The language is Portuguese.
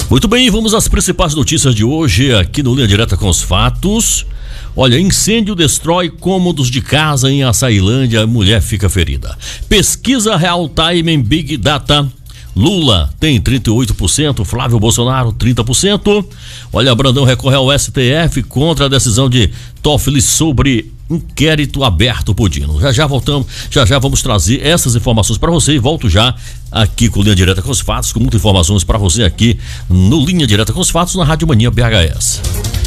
Muito bem, vamos às principais notícias de hoje aqui no Linha Direta com os Fatos. Olha, incêndio destrói cômodos de casa em Açailândia, mulher fica ferida. Pesquisa Real Time em Big Data. Lula tem 38%, Flávio Bolsonaro 30%. Olha, Brandão recorre ao STF contra a decisão de Toffoli sobre inquérito aberto por Dino. Já voltamos, já vamos trazer essas informações para você e volto já aqui com Linha Direta com os Fatos, com muitas informações para você aqui no Linha Direta com os Fatos na Rádio Mania BHS.